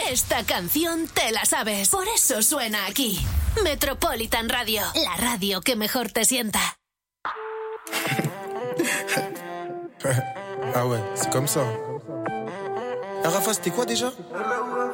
Esta canción te la sabes. Por eso suena aquí. Metropolitan Radio, la radio que mejor te sienta. Ah ouais, c'est comme ça. Rafa, c'était quoi déjà ?